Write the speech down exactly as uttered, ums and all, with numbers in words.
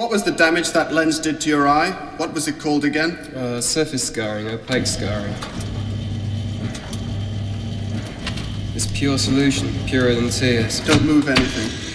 What was the damage that lens did to your eye? What was it called again? Uh, surface scarring, opaque scarring. It's pure solution, purer than tears. Don't move anything.